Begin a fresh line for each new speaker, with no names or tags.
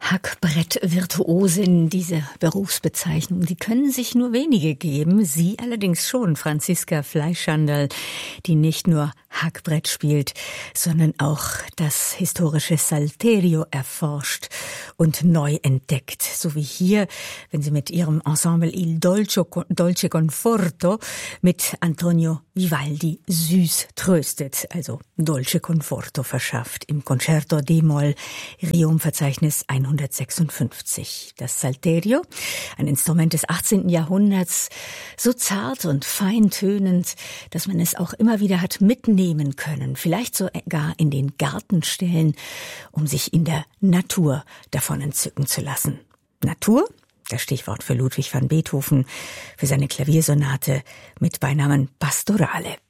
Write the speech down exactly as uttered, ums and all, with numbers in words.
Hackbrett-Virtuosin, diese Berufsbezeichnung, die können sich nur wenige geben. Sie allerdings schon, Franziska Fleischhandel, die nicht nur Hackbrett spielt, sondern auch das historische Salterio erforscht und neu entdeckt. So wie hier, wenn sie mit ihrem Ensemble Il Dolce, Dolce Conforto mit Antonio Vivaldi süß tröstet, also Dolce Conforto verschafft im Concerto D-Moll, Riom-Verzeichnis hundertsechsundfünfzig. Das Salterio, ein Instrument des achtzehnten Jahrhunderts, so zart und feintönend, dass man es auch immer wieder hat mitnehmen können, vielleicht sogar in den Garten stellen, um sich in der Natur davon entzücken zu lassen. Natur? Das Stichwort für Ludwig van Beethoven, für seine Klaviersonate mit Beinamen Pastorale.